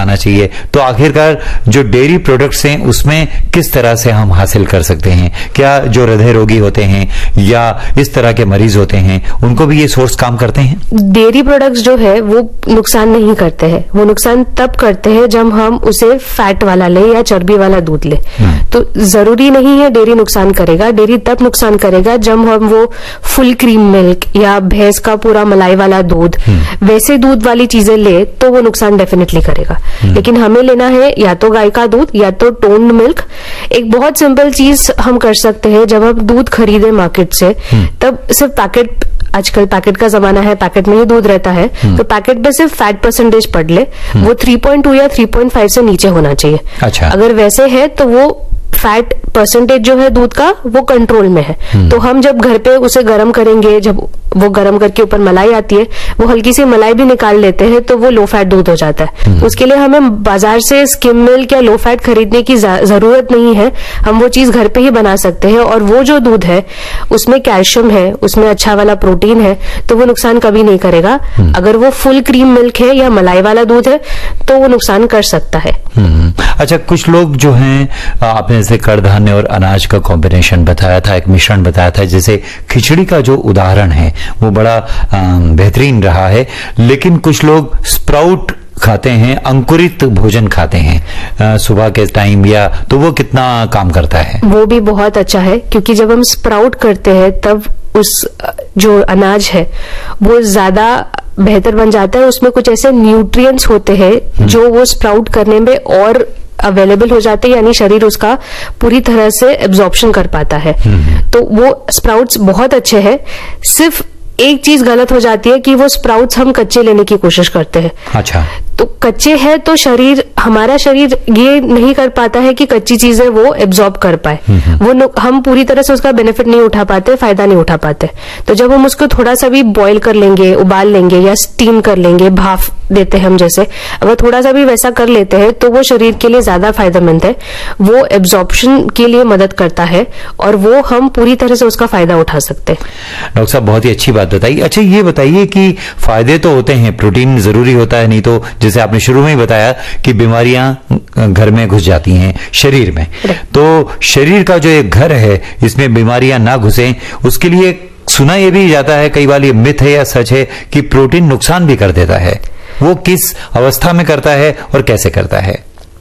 खाना चाहिए। तो आखिरकार जो डेयरी प्रोडक्ट्स हैं उसमें किस तरह से हम हासिल कर सकते हैं? क्या जो हृदय रोगी होते हैं या इस तरह के मरीज होते हैं उनको भी ये सोर्स काम करते हैं? डेयरी प्रोडक्ट्स जो है वो नुकसान नहीं करते हैं। वो नुकसान तब करते हैं जब हम उसे फैट वाला ले या चर्बी वाला दूध ले। तो जरूरी नहीं है डेयरी नुकसान करेगा। डेयरी तब नुकसान करेगा जब हम वो फुल क्रीम मिल्क या भैंस का पूरा मलाई वाला दूध, वैसे दूध वाली चीजें ले तो वो नुकसान डेफिनेटली करेगा। लेकिन हमें लेना है या तो गाय का दूध या तो टोन्ड मिल्क। एक बहुत सिंपल चीज हम कर सकते हैं, जब हम दूध खरीदे मार्केट से तब सिर्फ पैकेट, आजकल पैकेट का जमाना है, पैकेट में ही दूध रहता है, तो पैकेट पे सिर्फ फैट परसेंटेज पढ़ ले, वो 3.2 या 3.5 से नीचे होना चाहिए। अच्छा। अगर वैसे है तो वो फैट परसेंटेज जो है दूध का वो कंट्रोल में है। तो हम जब घर पे उसे गर्म करेंगे, जब वो गर्म करके ऊपर मलाई आती है, वो हल्की सी मलाई भी निकाल लेते हैं तो वो लो फैट दूध हो जाता है। उसके लिए हमें बाजार से स्किम मिल्क या लो फैट खरीदने की जरूरत नहीं है। हम वो चीज घर पे ही बना सकते हैं और वो जो दूध है उसमें कैल्शियम है, उसमें अच्छा वाला प्रोटीन है, तो वो नुकसान कभी नहीं करेगा। अगर वो फुल क्रीम मिल्क है या मलाई वाला दूध है तो वो नुकसान कर सकता है। अच्छा, कुछ लोग जो हैं, आपने जैसे कडधान्य और अनाज का कॉम्बिनेशन बताया था, एक मिश्रण बताया था, जैसे खिचड़ी का जो उदाहरण है वो बड़ा बेहतरीन रहा है। लेकिन कुछ लोग स्प्राउट खाते हैं, अंकुरित भोजन खाते हैं सुबह के टाइम, या तो वो कितना काम करता है? वो भी बहुत अच्छा है, क्योंकि जब हम स्प्राउट करते हैं तब उस जो अनाज है वो ज्यादा बेहतर बन जाता है। उसमें कुछ ऐसे न्यूट्रिएंट्स होते हैं जो वो स्प्राउट करने में और अवेलेबल हो जाते हैं, यानी शरीर उसका पूरी तरह से एब्जॉर्प्शन कर पाता है। तो वो स्प्राउट्स बहुत अच्छे हैं। सिर्फ एक चीज गलत हो जाती है कि वो स्प्राउट्स हम कच्चे लेने की कोशिश करते हैं। अच्छा। तो कच्चे हैं तो हमारा शरीर ये नहीं कर पाता है कि कच्ची चीजें वो एब्जॉर्ब कर पाए। वो हम पूरी तरह से उसका बेनिफिट नहीं उठा पाते, फायदा नहीं उठा पाते। तो जब हम उसको थोड़ा सा भी बॉईल कर लेंगे, उबाल लेंगे या स्टीम कर लेंगे, भाप देते हैं हम जैसे, अगर थोड़ा सा भी वैसा कर लेते हैं तो वो शरीर के लिए ज्यादा फायदेमंद है। वो एब्जॉर्प्शन के लिए मदद करता है और वो हम पूरी तरह से उसका फायदा उठा सकते हैं। डॉक्टर साहब, बहुत ही अच्छी बात बताई। अच्छा, ये बताइए कि फायदे तो होते हैं, प्रोटीन जरूरी होता है, नहीं तो जैसे आपने शुरू में ही बताया कि बीमारियां घर में घुस जाती हैं शरीर में। तो शरीर का जो एक घर है इसमें बीमारियां ना घुसें, उसके लिए सुना यह भी जाता है, कई बार ये मिथ है या सच है, कि प्रोटीन नुकसान भी कर देता है। वो किस अवस्था में करता है और कैसे करता है?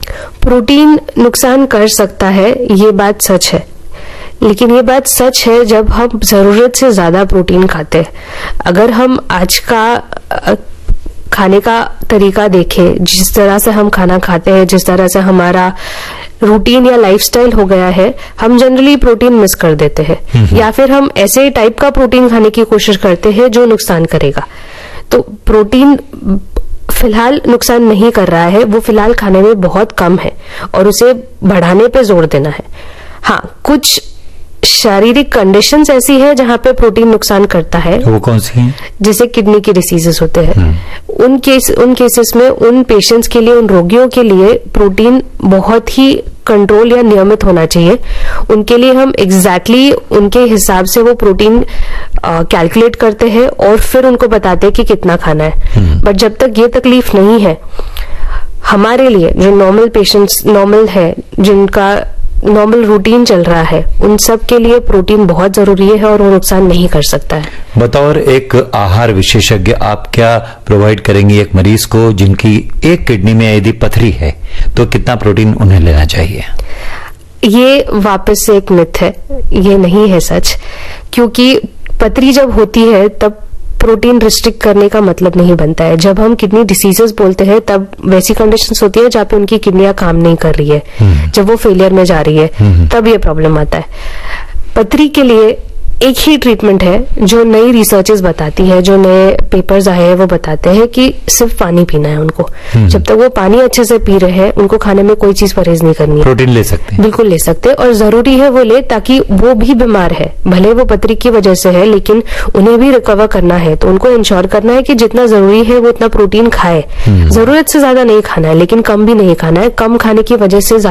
प्रोटीन नुकसान कर सकता है, ये बात सच है। लेकिन ये बात सच है जब हम जरूरत से ज्यादा प्रोटीन खाते हैं। अगर हम आज का खाने का तरीका देखें, जिस तरह से हम खाना खाते हैं, जिस तरह से हमारा रूटीन या लाइफस्टाइल हो गया है, हम जनरली प्रोटीन मिस कर देते हैं, या फिर हम ऐसे टाइप का प्रोटीन खाने की कोशिश करते हैं जो नुकसान करेगा। तो प्रोटीन फिलहाल नुकसान नहीं कर रहा है, वो फिलहाल खाने में बहुत कम है और उसे बढ़ाने पे जोर देना है। हाँ, कुछ शारीरिक कंडीशंस ऐसी है जहां पे प्रोटीन नुकसान करता है। वो कौन सी हैं? जैसे किडनी की डिसीजेस होते हैं, उन केसेस में उन पेशेंट्स के लिए, उन रोगियों के लिए प्रोटीन बहुत ही कंट्रोल या नियमित होना चाहिए। उनके लिए हम एग्जैक्टली उनके हिसाब से वो प्रोटीन कैलकुलेट करते हैं और फिर उनको बताते हैं कि कितना खाना है। बट जब तक ये तकलीफ नहीं है, हमारे लिए जो नॉर्मल पेशेंट्स नॉर्मल है, जिनका नॉर्मल रूटीन चल रहा है, उन सब के लिए प्रोटीन बहुत जरूरी है और वो नुकसान नहीं कर सकता है। बतौर एक आहार विशेषज्ञ आप क्या प्रोवाइड करेंगे एक मरीज को जिनकी एक किडनी में यदि पथरी है, तो कितना प्रोटीन उन्हें लेना चाहिए? ये वापस से एक मिथ है, ये नहीं है सच। क्योंकि पथरी जब होती है तब प्रोटीन रिस्ट्रिक्ट करने का मतलब नहीं बनता है। जब हम किडनी डिसीजेस बोलते हैं तब वैसी कंडीशंस होती है जहाँ पे उनकी किडनियां काम नहीं कर रही है, जब वो फेलियर में जा रही है, तब ये प्रॉब्लम आता है। पथरी के लिए एक ही ट्रीटमेंट है जो नई रिसर्चेस बताती है, जो नए पेपर्स आए हैं वो बताते हैं कि सिर्फ पानी पीना है उनको। जब तक वो पानी अच्छे से पी रहे हैं, उनको खाने में कोई चीज परहेज नहीं करनी है। प्रोटीन ले सकते हैं? बिल्कुल ले सकते हैं, और जरूरी है वो ले, ताकि वो भी बीमार है, भले वो पथरी की वजह से है, लेकिन उन्हें भी रिकवर करना है। तो उनको इंश्योर करना है कि जितना जरूरी है वो उतना प्रोटीन खाए। जरूरत से ज्यादा नहीं खाना है, लेकिन कम भी नहीं खाना है। कम खाने की वजह से